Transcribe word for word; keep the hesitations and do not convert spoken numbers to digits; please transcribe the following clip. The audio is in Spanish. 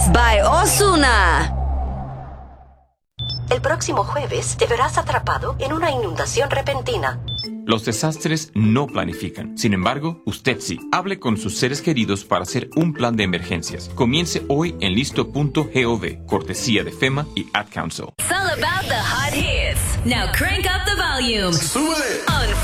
by Ozuna. El próximo jueves te verás atrapado en una inundación repentina. Los desastres no planifican. Sin embargo, usted sí. Hable con sus seres queridos para hacer un plan de emergencias. Comience hoy en listo punto gov, cortesía de FEMA y Ad Council. It's all about the hot hits. Now crank up the volume. ¡Súbele! On